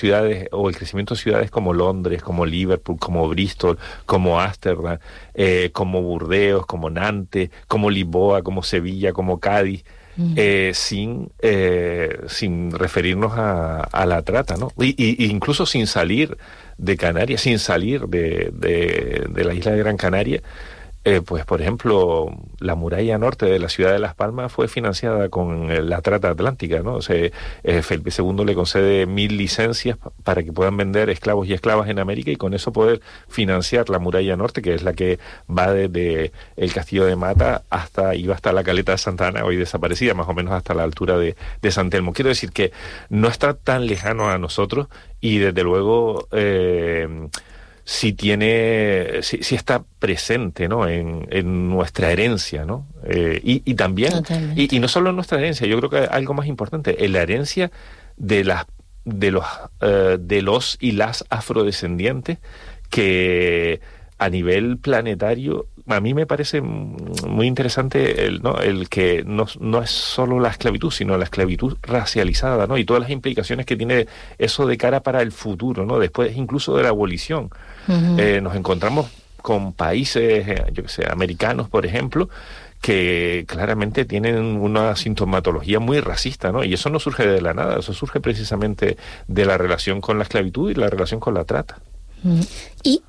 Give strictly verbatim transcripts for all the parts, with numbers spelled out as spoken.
ciudades o el crecimiento de ciudades como Londres, como Liverpool, como Bristol, como Ámsterdam, eh, como Burdeos, como Nantes, como Lisboa, como Sevilla, como Cádiz, mm. eh, sin eh, sin referirnos a, a la trata, ¿no? Y, y incluso sin salir de Canarias, sin salir de, de, de la isla de Gran Canaria. Eh, pues, por ejemplo, la muralla norte de la ciudad de Las Palmas fue financiada con eh, la trata atlántica, ¿no? O sea, eh, Felipe segundo le concede mil licencias p- para que puedan vender esclavos y esclavas en América y con eso poder financiar la muralla norte, que es la que va desde el Castillo de Mata hasta, iba hasta la Caleta de Santa Ana, hoy desaparecida, más o menos hasta la altura de, de San Telmo. Quiero decir que no está tan lejano a nosotros y, desde luego, eh, si tiene, si, si está presente, ¿no? En, en nuestra herencia, ¿no? Eh, y, y también, y, y no solo en nuestra herencia, yo creo que algo más importante, en la herencia de las, de los, uh, de los y las afrodescendientes que a nivel planetario, a mí me parece muy interesante el, ¿no? el que no, no es solo la esclavitud, sino la esclavitud racializada, ¿no? Y todas las implicaciones que tiene eso de cara para el futuro, ¿no? Después incluso de la abolición. Uh-huh. Eh, nos encontramos con países, eh, yo que sé, americanos, por ejemplo, que claramente tienen una sintomatología muy racista, ¿no? Y eso no surge de la nada, eso surge precisamente de la relación con la esclavitud y la relación con la trata. Uh-huh. Y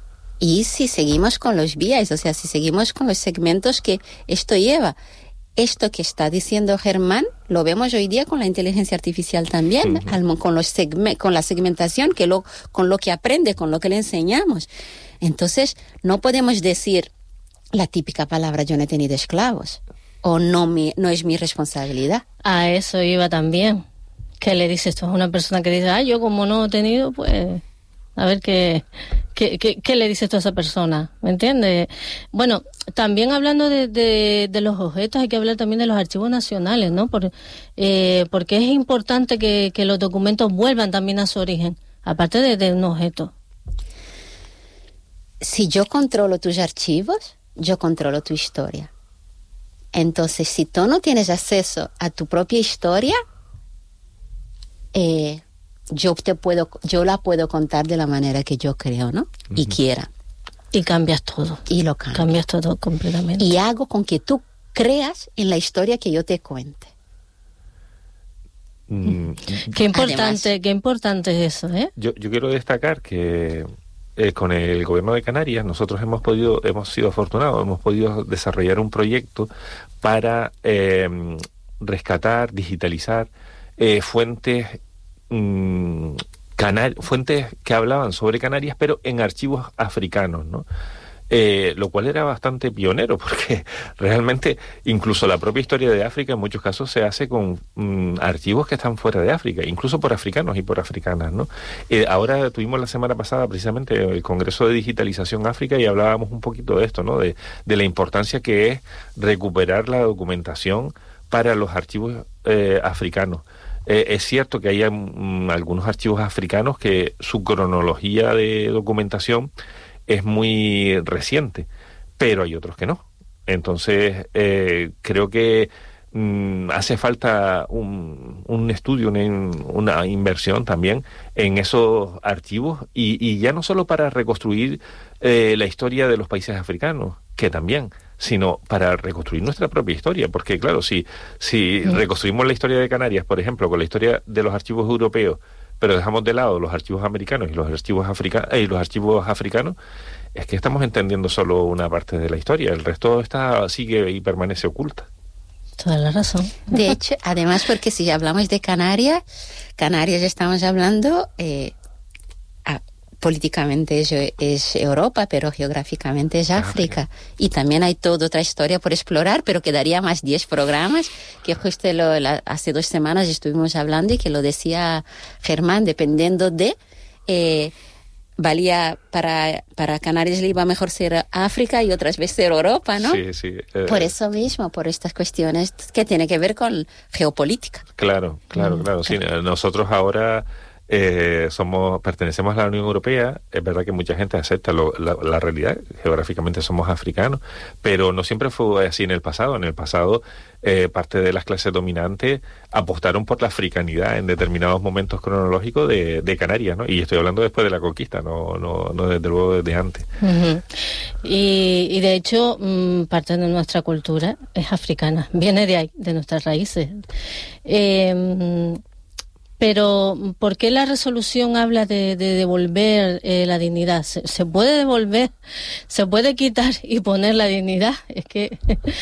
Y si seguimos con los vías, o sea, si seguimos con los segmentos que esto lleva, esto que está diciendo Germán, lo vemos hoy día con la inteligencia artificial también, uh-huh. al, con, los segme, con la segmentación, que lo, con lo que aprende, con lo que le enseñamos. Entonces, no podemos decir la típica palabra yo no he tenido esclavos, o no, mi, no es mi responsabilidad. A eso iba también. ¿Qué le dices tú a una persona que dice, ah, yo como no he tenido, pues... A ver qué, qué, qué, qué le dices tú a esa persona, ¿me entiendes? Bueno, también hablando de, de, de los objetos, hay que hablar también de los archivos nacionales, ¿no? Por, eh, porque es importante que, que los documentos vuelvan también a su origen, aparte de, de un objeto. Si yo controlo tus archivos, yo controlo tu historia. Entonces, si tú no tienes acceso a tu propia historia, eh... yo te puedo, yo la puedo contar de la manera que yo creo, ¿no? Uh-huh. Y quiera. Y cambias todo. Y lo cambias. Cambias todo completamente. Y hago con que tú creas en la historia que yo te cuente. Mm. Qué importante, Además, qué importante es eso, ¿eh? Yo, yo quiero destacar que eh, con el gobierno de Canarias nosotros hemos podido, hemos sido afortunados, hemos podido desarrollar un proyecto para eh, rescatar, digitalizar eh, fuentes Canar- fuentes que hablaban sobre Canarias, pero en archivos africanos, ¿no? Eh, lo cual era bastante pionero, porque realmente incluso la propia historia de África en muchos casos se hace con mm, archivos que están fuera de África, incluso por africanos y por africanas, ¿no? Eh, ahora tuvimos la semana pasada precisamente el Congreso de Digitalización África y hablábamos un poquito de esto, ¿no? De, de la importancia que es recuperar la documentación para los archivos eh, africanos. Eh, es cierto que hay um, algunos archivos africanos que su cronología de documentación es muy reciente, pero hay otros que no. Entonces, eh, creo que um, hace falta un, un estudio, una, una inversión también en esos archivos y, y ya no solo para reconstruir eh, la historia de los países africanos, que también, sino para reconstruir nuestra propia historia, porque claro, si, si sí. reconstruimos la historia de Canarias, por ejemplo, con la historia de los archivos europeos, pero dejamos de lado los archivos americanos y los archivos africanos, eh, y los archivos africanos, es que estamos entendiendo solo una parte de la historia, el resto está sigue y permanece oculta. Toda la razón. De hecho, además, porque si hablamos de Canarias, Canarias estamos hablando... Eh, políticamente es, es Europa, pero geográficamente es África. Y también hay toda otra historia por explorar, pero quedaría más diez programas, que justo lo, la, hace dos semanas estuvimos hablando y que lo decía Germán, dependiendo de... Eh, valía para, para Canarias le iba mejor ser África y otras veces ser Europa, ¿no? Sí, sí. Eh, por eso mismo, por estas cuestiones que tienen que ver con geopolítica. Claro, claro, mm, claro. Sí, nosotros ahora... eh, somos pertenecemos a la Unión Europea. Es verdad que mucha gente acepta lo, la, la realidad, geográficamente somos africanos, pero no siempre fue así en el pasado. En el pasado, eh, parte de las clases dominantes apostaron por la africanidad en determinados momentos cronológicos de, de Canarias, ¿no? Y estoy hablando después de la conquista, no, no, no desde luego desde antes. Uh-huh. y, y de hecho, mmm, parte de nuestra cultura es africana, viene de ahí, de nuestras raíces. Eh, pero, ¿por qué la resolución habla de, de devolver eh, la dignidad? ¿Se, ¿Se puede devolver? ¿Se puede quitar y poner la dignidad? Es que...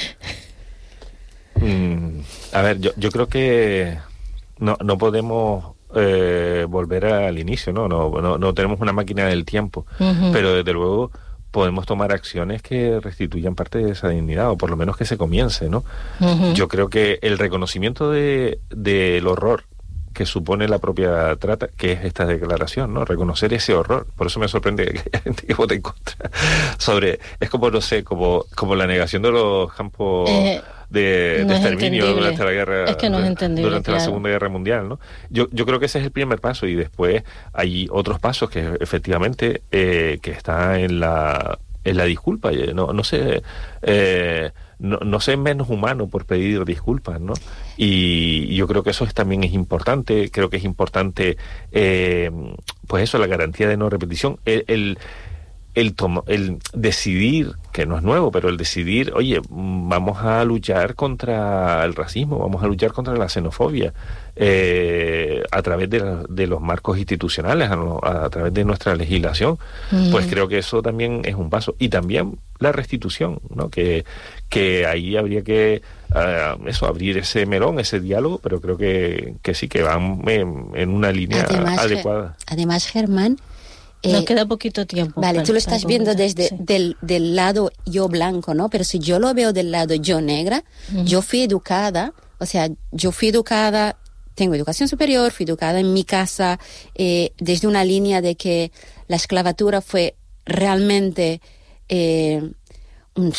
mm, a ver, yo, yo creo que no, no podemos eh, volver al inicio, ¿no? No, no, no tenemos una máquina del tiempo, uh-huh. pero desde luego podemos tomar acciones que restituyan parte de esa dignidad, o por lo menos que se comience, ¿no? Uh-huh. Yo creo que el reconocimiento de del horror que supone la propia trata, que es esta declaración, ¿no? Reconocer ese horror. Por eso me sorprende que haya gente que vote en contra. Sobre, es como, no sé, como, como la negación de los campos eh, de, no de exterminio durante la guerra, es que no es entendible, durante claro. la Segunda Guerra Mundial, ¿no? Yo, yo creo que ese es el primer paso, y después hay otros pasos que efectivamente eh, que está en la en la disculpa. No, no sé. Eh, No, no ser menos humano por pedir disculpas, ¿no? Y yo creo que eso es, también es importante. Creo que es importante, eh, pues eso, la garantía de no repetición, el, el, el, tomo, el decidir, que no es nuevo, pero el decidir, oye, vamos a luchar contra el racismo, vamos a luchar contra la xenofobia, eh, a través de, la, de los marcos institucionales, a, a, a través de nuestra legislación. Mm. Pues creo que eso también es un paso. Y también la restitución, ¿no? Que, que ahí habría que uh, eso, abrir ese melón, ese diálogo, pero creo que, que sí, que van en, en una línea además, adecuada. Además, Germán, Eh, Nos queda poquito tiempo. Vale, tú lo estás viendo desde sí. del, del lado yo blanco, ¿no? Pero si yo lo veo del lado yo negra, uh-huh. yo fui educada, o sea, yo fui educada, tengo educación superior, fui educada en mi casa, eh, desde una línea de que la esclavatura fue realmente eh, un,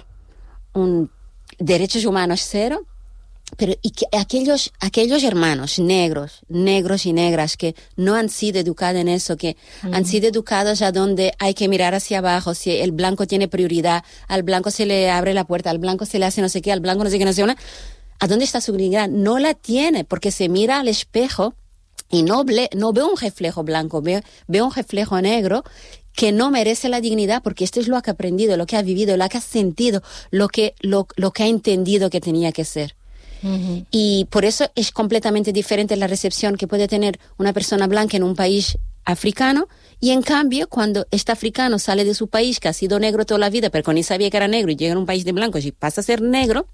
un derechos humanos cero. Pero y que aquellos aquellos hermanos negros, negros y negras que no han sido educados en eso, que uh-huh. han sido educados a donde hay que mirar hacia abajo, si el blanco tiene prioridad, al blanco se le abre la puerta, al blanco se le hace no sé qué, al blanco no sé qué, no sé qué, ¿a dónde está su dignidad? No la tiene, porque se mira al espejo y no, ble, no ve un reflejo blanco, ve, ve un reflejo negro que no merece la dignidad, porque esto es lo que ha aprendido, lo que ha vivido, lo que ha sentido, lo que, lo, lo que ha entendido que tenía que ser. Uh-huh. Y por eso es completamente diferente la recepción que puede tener una persona blanca en un país africano, y en cambio cuando este africano sale de su país, que ha sido negro toda la vida pero ni sabía que era negro, y llega a un país de blancos y pasa a ser negro,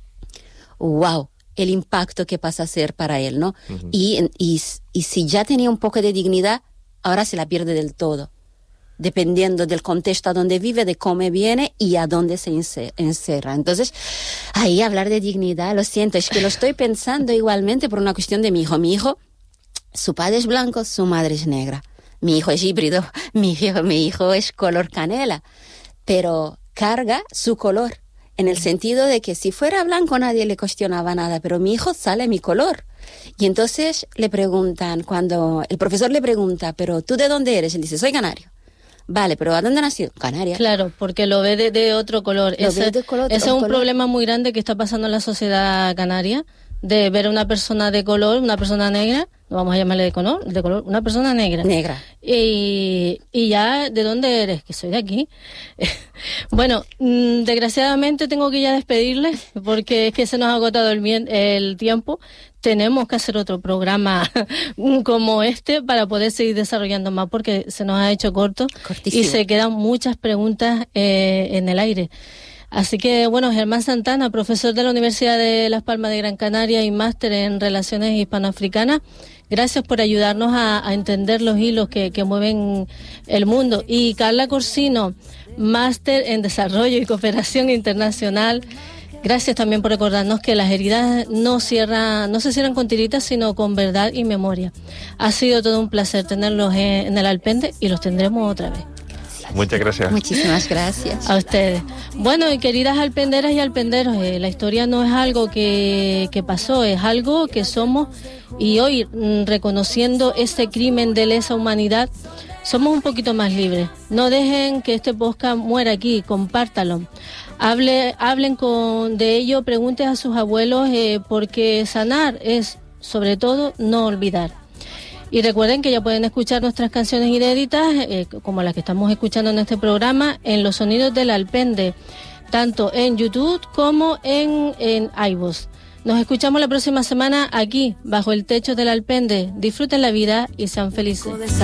wow, el impacto que pasa a ser para él, ¿no? Uh-huh. y, y, y si ya tenía un poco de dignidad, ahora se la pierde del todo, dependiendo del contexto a donde vive, de cómo viene y a dónde se encerra. Entonces, ahí hablar de dignidad, lo siento, es que lo estoy pensando igualmente por una cuestión de mi hijo. Mi hijo, su padre es blanco, su madre es negra. Mi hijo es híbrido, mi hijo, mi hijo es color canela, pero carga su color, en el sentido de que si fuera blanco nadie le cuestionaba nada, pero mi hijo sale mi color. Y entonces le preguntan, cuando el profesor le pregunta, ¿pero tú de dónde eres? Él dice, soy canario. Vale, pero ¿a dónde nació? Canarias. Claro, porque lo ve de, de otro color. Lo ese ve de color, ese es un color. problema muy grande que está pasando en la sociedad canaria, de ver a una persona de color, una persona negra, no vamos a llamarle de color, de color, una persona negra. Negra. Y, y ya, ¿de dónde eres? Que soy de aquí. Bueno, mmm, desgraciadamente tengo que ya despedirles, porque es que se nos ha agotado el, el tiempo. Tenemos que hacer otro programa como este para poder seguir desarrollando más, porque se nos ha hecho corto. Cortísimo. Y se quedan muchas preguntas eh, en el aire. Así que, bueno, Germán Santana, profesor de la Universidad de Las Palmas de Gran Canaria y máster en Relaciones Hispanoafricanas, gracias por ayudarnos a, a entender los hilos que, que mueven el mundo. Y Carla Corsino, máster en Desarrollo y Cooperación Internacional, gracias también por recordarnos que las heridas no cierran, no se cierran con tiritas, sino con verdad y memoria. Ha sido todo un placer tenerlos en, en el Alpendre, y los tendremos otra vez. Muchas gracias. Muchísimas gracias. A ustedes. Bueno, y queridas alpenderas y alpenderos, eh, la historia no es algo que, que pasó, es algo que somos, y hoy, mm, reconociendo este crimen de lesa humanidad, somos un poquito más libres. No dejen que este podcast muera aquí, compártalo. Hable, hablen con, de ello, pregunten a sus abuelos, eh, porque sanar es, sobre todo, no olvidar. Y recuerden que ya pueden escuchar nuestras canciones inéditas, eh, como las que estamos escuchando en este programa, en Los Sonidos del Alpende, tanto en YouTube como en, en iVoox. Nos escuchamos la próxima semana aquí, bajo el techo del Alpende. Disfruten la vida y sean felices.